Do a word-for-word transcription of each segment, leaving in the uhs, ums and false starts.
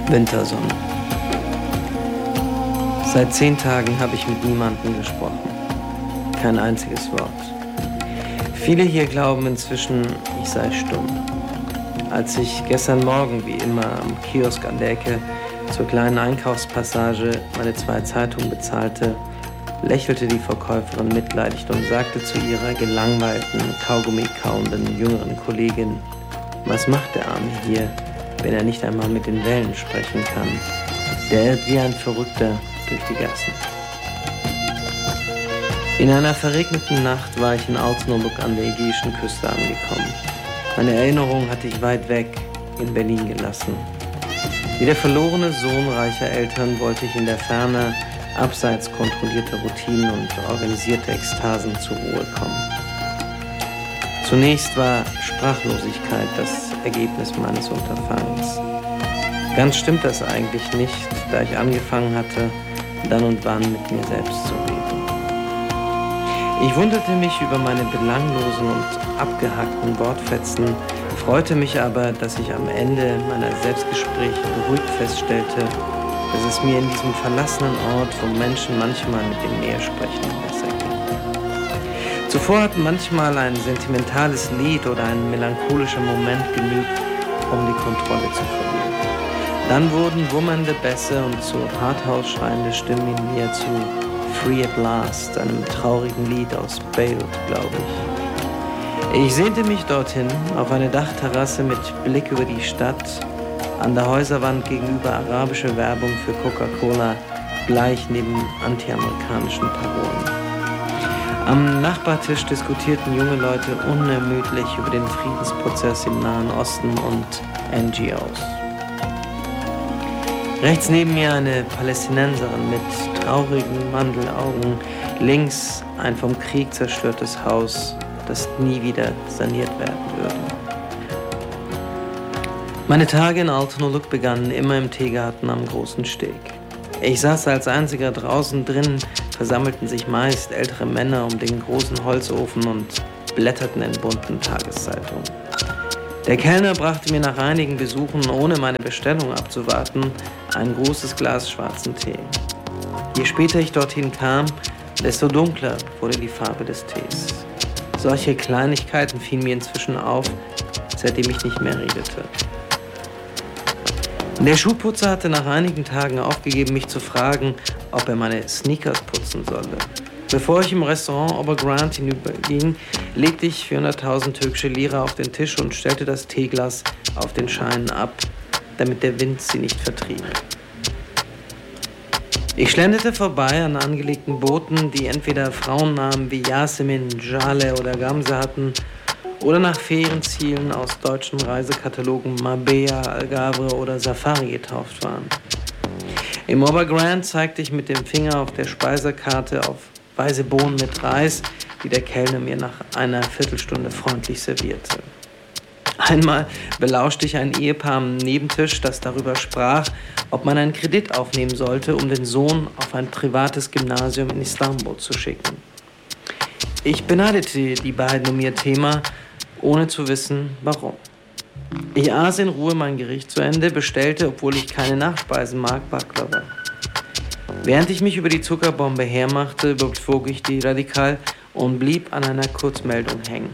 Wintersonne. Seit zehn Tagen habe ich mit niemandem gesprochen. Kein einziges Wort. Viele hier glauben inzwischen, ich sei stumm. Als ich gestern Morgen, wie immer, am Kiosk an der Ecke zur kleinen Einkaufspassage meine zwei Zeitungen bezahlte, lächelte die Verkäuferin mitleidig und sagte zu ihrer gelangweilten, Kaugummi-kauenden jüngeren Kollegin: Was macht der Arme hier, wenn er nicht einmal mit den Wellen sprechen kann? Der irrt wie ein Verrückter durch die Gassen. In einer verregneten Nacht war ich in Altnoluk an der ägäischen Küste angekommen. Meine Erinnerung hatte ich weit weg in Berlin gelassen. Wie der verlorene Sohn reicher Eltern wollte ich in der Ferne abseits kontrollierter Routinen und organisierte Ekstasen zur Ruhe kommen. Zunächst war Sprachlosigkeit das Ergebnis meines Unterfangens. Ganz stimmt das eigentlich nicht, da ich angefangen hatte, dann und wann mit mir selbst zu reden. Ich wunderte mich über meine belanglosen und abgehackten Wortfetzen, freute mich aber, dass ich am Ende meiner Selbstgespräche beruhigt feststellte, dass es mir in diesem verlassenen Ort vom Menschen manchmal mit dem Meersprechen besser ging. Zuvor hat manchmal ein sentimentales Lied oder ein melancholischer Moment genügt, um die Kontrolle zu verlieren. Dann wurden wummernde Bässe und zu Harthaus schreiende Stimmen in mir zu Free at Last, einem traurigen Lied aus Beirut, glaube ich. Ich sehnte mich dorthin, auf eine Dachterrasse mit Blick über die Stadt, an der Häuserwand gegenüber arabische Werbung für Coca-Cola, gleich neben antiamerikanischen Parolen. Am Nachbartisch diskutierten junge Leute unermüdlich über den Friedensprozess im Nahen Osten und N G Os. Rechts neben mir eine Palästinenserin mit traurigen Mandelaugen, links ein vom Krieg zerstörtes Haus, das nie wieder saniert werden würde. Meine Tage in Altnoluk begannen immer im Teegarten am Großen Steg. Ich saß als einziger draußen, drin versammelten sich meist ältere Männer um den großen Holzofen und blätterten in bunten Tageszeitungen. Der Kellner brachte mir nach einigen Besuchen, ohne meine Bestellung abzuwarten, ein großes Glas schwarzen Tee. Je später ich dorthin kam, desto dunkler wurde die Farbe des Tees. Solche Kleinigkeiten fielen mir inzwischen auf, seitdem ich nicht mehr redete. Der Schuhputzer hatte nach einigen Tagen aufgegeben, mich zu fragen, ob er meine Sneakers putzen solle. Bevor ich im Restaurant Obergrand hinüberging, legte ich vierhunderttausend türkische Lira auf den Tisch und stellte das Teeglas auf den Scheinen ab, damit der Wind sie nicht vertrieb. Ich schlenderte vorbei an angelegten Booten, die entweder Frauennamen wie Yasemin, Jale oder Gamze hatten oder nach Ferienzielen aus deutschen Reisekatalogen Marbella, Algarve oder Safari getauft waren. Im Obergrand zeigte ich mit dem Finger auf der Speisekarte auf weiße Bohnen mit Reis, die der Kellner mir nach einer Viertelstunde freundlich servierte. Einmal belauschte ich ein Ehepaar am Nebentisch, das darüber sprach, ob man einen Kredit aufnehmen sollte, um den Sohn auf ein privates Gymnasium in Istanbul zu schicken. Ich beneidete die beiden um ihr Thema, ohne zu wissen, warum. Ich aß in Ruhe mein Gericht zu Ende, bestellte, obwohl ich keine Nachspeisen mag, Baklava. Während ich mich über die Zuckerbombe hermachte, überflog ich die radikal und blieb an einer Kurzmeldung hängen.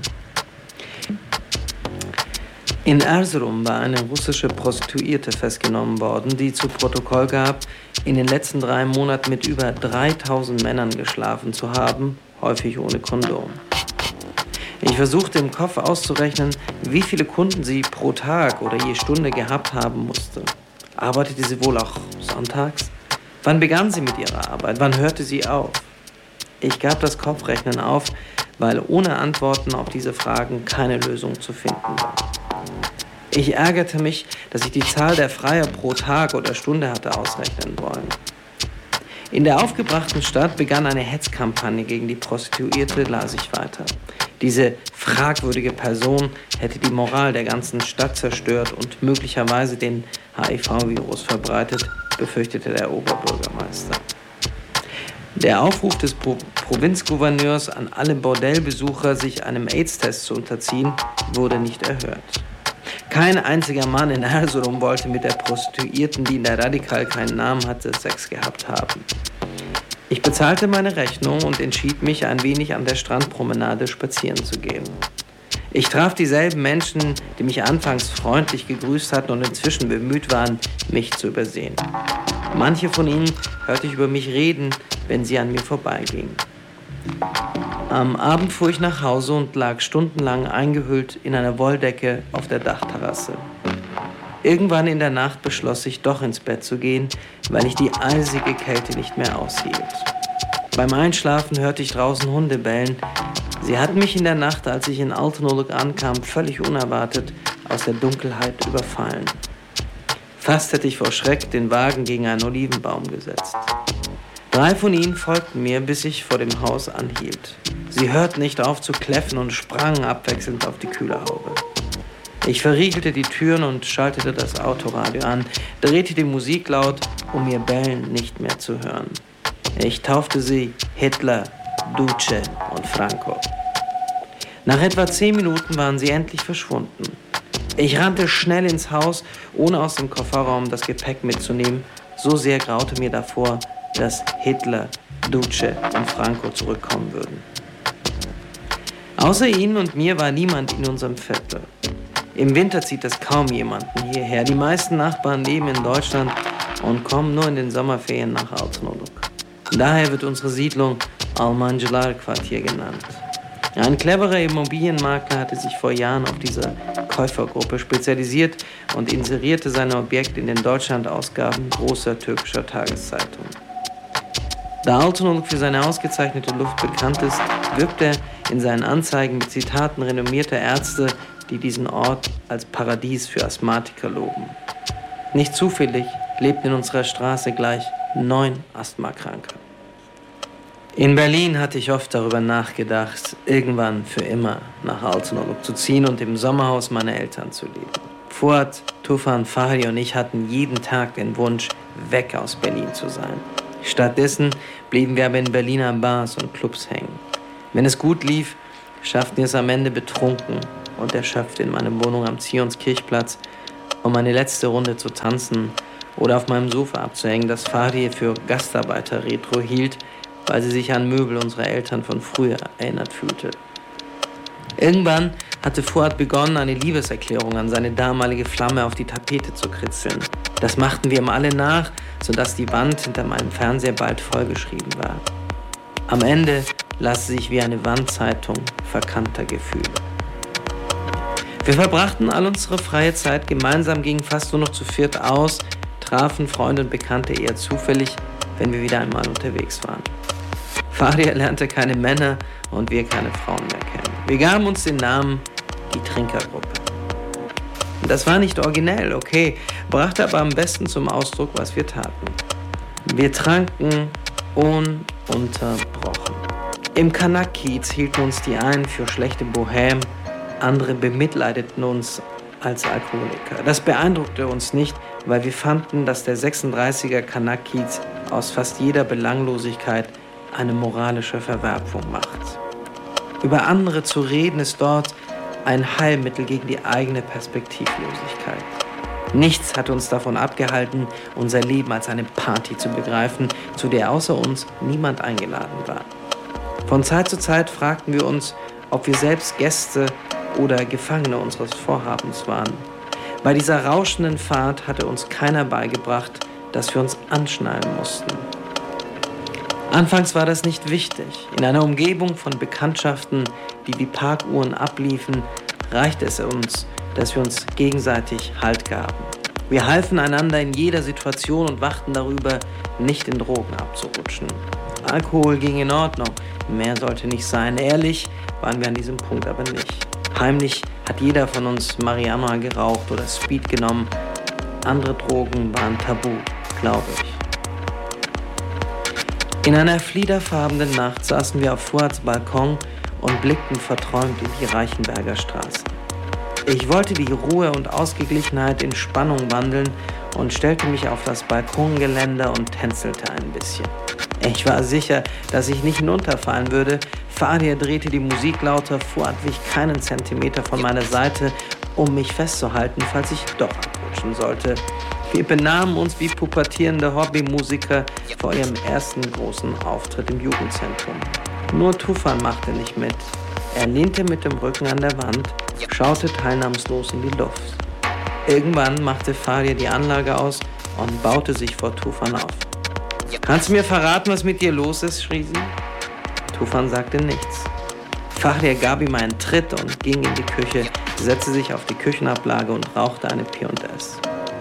In Erzurum war eine russische Prostituierte festgenommen worden, die zu Protokoll gab, in den letzten drei Monaten mit über dreitausend Männern geschlafen zu haben, häufig ohne Kondom. Ich versuchte im Kopf auszurechnen, wie viele Kunden sie pro Tag oder je Stunde gehabt haben musste. Arbeitete sie wohl auch sonntags? Wann begann sie mit ihrer Arbeit? Wann hörte sie auf? Ich gab das Kopfrechnen auf, weil ohne Antworten auf diese Fragen keine Lösung zu finden war. Ich ärgerte mich, dass ich die Zahl der Freier pro Tag oder Stunde hatte ausrechnen wollen. In der aufgebrachten Stadt begann eine Hetzkampagne gegen die Prostituierte, las ich weiter. Diese fragwürdige Person hätte die Moral der ganzen Stadt zerstört und möglicherweise den H I V-Virus verbreitet, befürchtete der Oberbürgermeister. Der Aufruf des Pro- Provinzgouverneurs an alle Bordellbesucher, sich einem AIDS-Test zu unterziehen, wurde nicht erhört. Kein einziger Mann in Erzurum wollte mit der Prostituierten, die in der Radikal keinen Namen hatte, Sex gehabt haben. Ich bezahlte meine Rechnung und entschied mich, ein wenig an der Strandpromenade spazieren zu gehen. Ich traf dieselben Menschen, die mich anfangs freundlich gegrüßt hatten und inzwischen bemüht waren, mich zu übersehen. Manche von ihnen hörte ich über mich reden, wenn sie an mir vorbeigingen. Am Abend fuhr ich nach Hause und lag stundenlang eingehüllt in einer Wolldecke auf der Dachterrasse. Irgendwann in der Nacht beschloss ich, doch ins Bett zu gehen, weil ich die eisige Kälte nicht mehr aushielt. Beim Einschlafen hörte ich draußen Hunde bellen. Sie hatten mich in der Nacht, als ich in Altınoluk ankam, völlig unerwartet aus der Dunkelheit überfallen. Fast hätte ich vor Schreck den Wagen gegen einen Olivenbaum gesetzt. Drei von ihnen folgten mir, bis ich vor dem Haus anhielt. Sie hörten nicht auf zu kläffen und sprangen abwechselnd auf die Kühlerhaube. Ich verriegelte die Türen und schaltete das Autoradio an, drehte die Musik laut, um ihr Bellen nicht mehr zu hören. Ich taufte sie Hitler, Duce und Franco. Nach etwa zehn Minuten waren sie endlich verschwunden. Ich rannte schnell ins Haus, ohne aus dem Kofferraum das Gepäck mitzunehmen. So sehr graute mir davor, dass Hitler, Duce und Franco zurückkommen würden. Außer ihnen und mir war niemand in unserem Viertel. Im Winter zieht es kaum jemanden hierher. Die meisten Nachbarn leben in Deutschland und kommen nur in den Sommerferien nach Altınoluk. Daher wird unsere Siedlung Almancılar-Quartier genannt. Ein cleverer Immobilienmakler hatte sich vor Jahren auf diese Käufergruppe spezialisiert und inserierte seine Objekte in den Deutschlandausgaben großer türkischer Tageszeitungen. Da Altınoluk für seine ausgezeichnete Luft bekannt ist, wirbt er in seinen Anzeigen mit Zitaten renommierter Ärzte, die diesen Ort als Paradies für Asthmatiker loben. Nicht zufällig lebten in unserer Straße gleich neun Asthmakranke. In Berlin hatte ich oft darüber nachgedacht, irgendwann für immer nach Altınoluk zu ziehen und im Sommerhaus meiner Eltern zu leben. Fuat, Tufan, Fahri und ich hatten jeden Tag den Wunsch, weg aus Berlin zu sein. Stattdessen blieben wir aber in Berliner Bars und Clubs hängen. Wenn es gut lief, schafften wir es am Ende betrunken und erschöpft in meine Wohnung am Zionskirchplatz, um meine letzte Runde zu tanzen oder auf meinem Sofa abzuhängen, das Fahri für Gastarbeiter-Retro hielt, weil sie sich an Möbel unserer Eltern von früher erinnert fühlte. Irgendwann hatte Fuat begonnen, eine Liebeserklärung an seine damalige Flamme auf die Tapete zu kritzeln. Das machten wir ihm alle nach, sodass die Wand hinter meinem Fernseher bald vollgeschrieben war. Am Ende las sie sich wie eine Wandzeitung verkannter Gefühle. Wir verbrachten all unsere freie Zeit gemeinsam, gingen fast nur noch zu viert aus, trafen Freunde und Bekannte eher zufällig, wenn wir wieder einmal unterwegs waren. Fahri lernte keine Männer und wir keine Frauen mehr kennen. Wir gaben uns den Namen die Trinkergruppe. Das war nicht originell, okay, brachte aber am besten zum Ausdruck, was wir taten. Wir tranken ununterbrochen. Im Kanak-Kiez hielten uns die einen für schlechte Bohème, andere bemitleideten uns als Alkoholiker. Das beeindruckte uns nicht, weil wir fanden, dass der sechsunddreißiger Kanak-Kiez aus fast jeder Belanglosigkeit eine moralische Verwerfung macht. Über andere zu reden ist dort ein Heilmittel gegen die eigene Perspektivlosigkeit. Nichts hat uns davon abgehalten, unser Leben als eine Party zu begreifen, zu der außer uns niemand eingeladen war. Von Zeit zu Zeit fragten wir uns, ob wir selbst Gäste oder Gefangene unseres Vorhabens waren. Bei dieser rauschenden Fahrt hatte uns keiner beigebracht, dass wir uns anschnallen mussten. Anfangs war das nicht wichtig. In einer Umgebung von Bekanntschaften, die wie Parkuhren abliefen, reichte es uns, dass wir uns gegenseitig Halt gaben. Wir halfen einander in jeder Situation und wachten darüber, nicht in Drogen abzurutschen. Alkohol ging in Ordnung, mehr sollte nicht sein. Ehrlich waren wir an diesem Punkt aber nicht. Heimlich hat jeder von uns Marihuana geraucht oder Speed genommen. Andere Drogen waren tabu, glaube ich. In einer fliederfarbenen Nacht saßen wir auf Fuats Balkon und blickten verträumt in die Reichenberger Straße. Ich wollte die Ruhe und Ausgeglichenheit in Spannung wandeln und stellte mich auf das Balkongeländer und tänzelte ein bisschen. Ich war sicher, dass ich nicht hinunterfallen würde. Fadir drehte die Musik lauter, Fuat wich keinen Zentimeter von meiner Seite um mich festzuhalten, falls ich doch abrutschen sollte. Wir benahmen uns wie pubertierende Hobbymusiker vor ihrem ersten großen Auftritt im Jugendzentrum. Nur Tufan machte nicht mit. Er lehnte mit dem Rücken an der Wand, schaute teilnahmslos in die Luft. Irgendwann machte Fahir die Anlage aus und baute sich vor Tufan auf. »Kannst du mir verraten, was mit dir los ist?« schrie sie. Tufan sagte nichts. Fahir gab ihm einen Tritt und ging in die Küche, setzte sich auf die Küchenablage und rauchte eine P und S.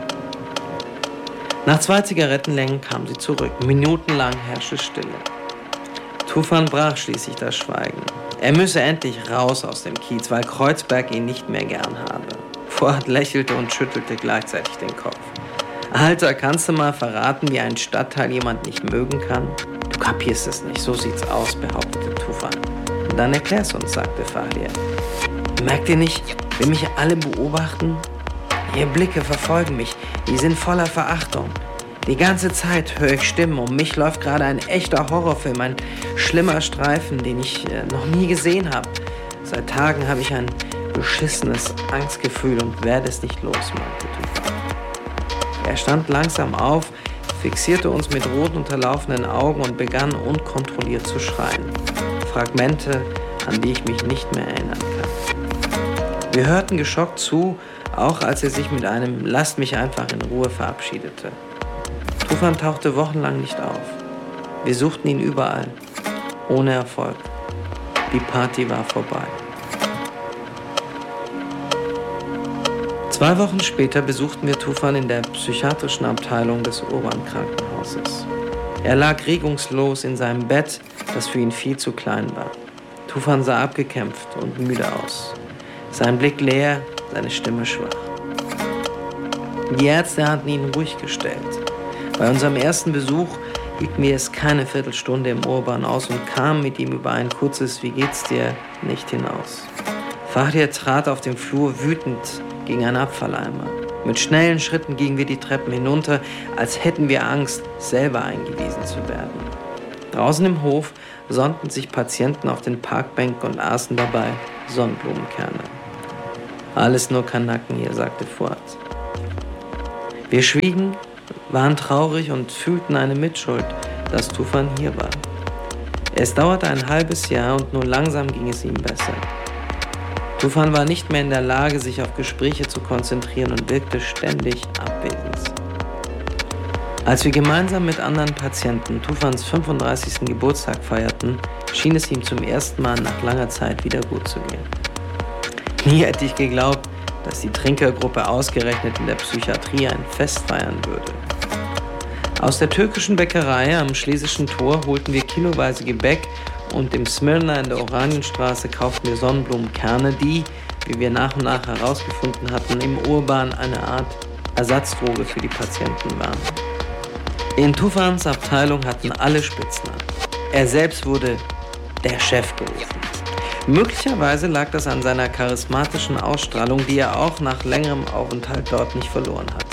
Nach zwei Zigarettenlängen kam sie zurück. Minutenlang herrschte Stille. Tufan brach schließlich das Schweigen. Er müsse endlich raus aus dem Kiez, weil Kreuzberg ihn nicht mehr gern habe. Fuad lächelte und schüttelte gleichzeitig den Kopf. »Alter, kannst du mal verraten, wie ein Stadtteil jemand nicht mögen kann?« »Du kapierst es nicht, so sieht's aus«, behauptete Tufan. »Dann erklär's uns«, sagte Fahir. »Merkt ihr nicht, wie mich alle beobachten? Ihre Blicke verfolgen mich, die sind voller Verachtung. Die ganze Zeit höre ich Stimmen, um mich läuft gerade ein echter Horrorfilm, ein schlimmer Streifen, den ich äh, noch nie gesehen habe. Seit Tagen habe ich ein beschissenes Angstgefühl und werde es nicht los«, meinte Tufan. Er stand langsam auf, fixierte uns mit rot unterlaufenden Augen und begann unkontrolliert zu schreien. Fragmente, an die ich mich nicht mehr erinnern kann. Wir hörten geschockt zu, auch als er sich mit einem »Lasst mich einfach in Ruhe« verabschiedete. Tufan tauchte wochenlang nicht auf. Wir suchten ihn überall, ohne Erfolg. Die Party war vorbei. Zwei Wochen später besuchten wir Tufan in der psychiatrischen Abteilung des Urban-Krankenhauses. Er lag regungslos in seinem Bett, das für ihn viel zu klein war. Tufan sah abgekämpft und müde aus. Sein Blick leer, seine Stimme schwach. Die Ärzte hatten ihn ruhig gestellt. Bei unserem ersten Besuch hielten wir es keine Viertelstunde im Urban aus und kamen mit ihm über ein kurzes »Wie geht's dir?« nicht hinaus. Fahir trat auf dem Flur wütend gegen einen Abfalleimer. Mit schnellen Schritten gingen wir die Treppen hinunter, als hätten wir Angst, selber eingewiesen zu werden. Draußen im Hof sonnten sich Patienten auf den Parkbänken und aßen dabei Sonnenblumenkerne. »Alles nur Kanaken hier«, sagte Fuad. Wir schwiegen, waren traurig und fühlten eine Mitschuld, dass Tufan hier war. Es dauerte ein halbes Jahr und nur langsam ging es ihm besser. Tufan war nicht mehr in der Lage, sich auf Gespräche zu konzentrieren und wirkte ständig abwesend. Als wir gemeinsam mit anderen Patienten Tufans fünfunddreißigsten Geburtstag feierten, schien es ihm zum ersten Mal nach langer Zeit wieder gut zu gehen. Nie hätte ich geglaubt, dass die Trinkergruppe ausgerechnet in der Psychiatrie ein Fest feiern würde. Aus der türkischen Bäckerei am Schlesischen Tor holten wir kiloweise Gebäck und im Smyrna in der Oranienstraße kauften wir Sonnenblumenkerne, die, wie wir nach und nach herausgefunden hatten, im Urban eine Art Ersatzdroge für die Patienten waren. In Tufans Abteilung hatten alle Spitznamen. Er selbst wurde der Chef gerufen. Möglicherweise lag das an seiner charismatischen Ausstrahlung, die er auch nach längerem Aufenthalt dort nicht verloren hatte.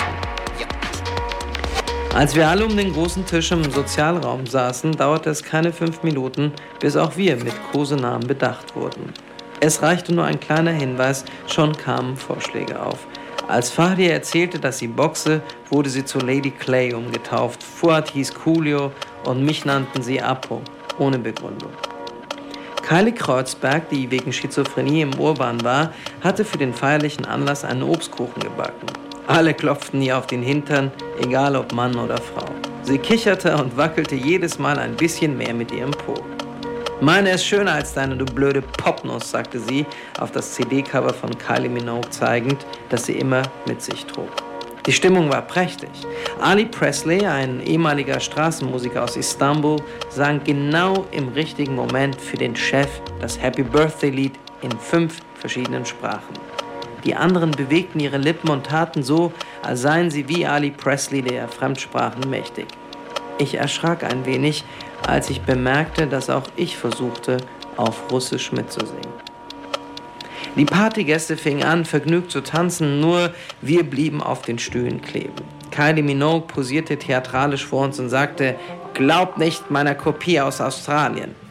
Als wir alle um den großen Tisch im Sozialraum saßen, dauerte es keine fünf Minuten, bis auch wir mit Kosenamen bedacht wurden. Es reichte nur ein kleiner Hinweis, schon kamen Vorschläge auf. Als Fahir erzählte, dass sie boxe, wurde sie zu Lady Clay umgetauft. Fuad hieß Coolio und mich nannten sie Apo, ohne Begründung. Kylie Kreuzberg, die wegen Schizophrenie im Urban war, hatte für den feierlichen Anlass einen Obstkuchen gebacken. Alle klopften ihr auf den Hintern, egal ob Mann oder Frau. Sie kicherte und wackelte jedes Mal ein bisschen mehr mit ihrem Po. »Meine ist schöner als deine, du blöde Popnuss«, sagte sie, auf das C D-Cover von Kylie Minogue zeigend, das sie immer mit sich trug. Die Stimmung war prächtig. Ali Presley, ein ehemaliger Straßenmusiker aus Istanbul, sang genau im richtigen Moment für den Chef das Happy Birthday-Lied in fünf verschiedenen Sprachen. Die anderen bewegten ihre Lippen und taten so, als seien sie wie Ali Presley der Fremdsprachen mächtig. Ich erschrak ein wenig, als ich bemerkte, dass auch ich versuchte, auf Russisch mitzusingen. Die Partygäste fingen an, vergnügt zu tanzen, nur wir blieben auf den Stühlen kleben. Kylie Minogue posierte theatralisch vor uns und sagte, »Glaubt nicht meiner Kopie aus Australien.«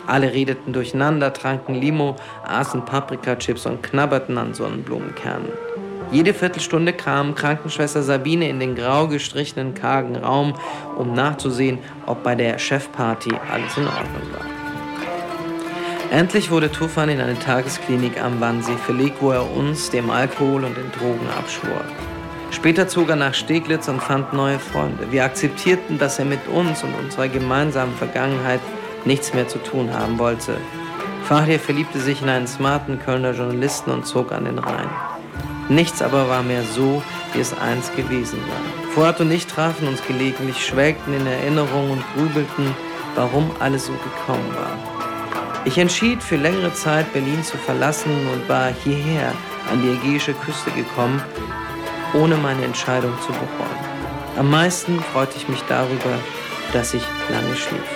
Alle redeten durcheinander, tranken Limo, aßen Paprikachips und knabberten an Sonnenblumenkernen. Jede Viertelstunde kam Krankenschwester Sabine in den grau gestrichenen, kargen Raum, um nachzusehen, ob bei der Chefparty alles in Ordnung war. Endlich wurde Tufan in eine Tagesklinik am Wannsee verlegt, wo er uns dem Alkohol und den Drogen abschwor. Später zog er nach Steglitz und fand neue Freunde. Wir akzeptierten, dass er mit uns und unserer gemeinsamen Vergangenheit nichts mehr zu tun haben wollte. Fahir verliebte sich in einen smarten Kölner Journalisten und zog an den Rhein. Nichts aber war mehr so, wie es einst gewesen war. Fuad und ich trafen uns gelegentlich, schwelgten in Erinnerungen und grübelten, warum alles so gekommen war. Ich entschied, für längere Zeit Berlin zu verlassen und war hierher an die ägäische Küste gekommen, ohne meine Entscheidung zu bereuen. Am meisten freute ich mich darüber, dass ich lange schlief.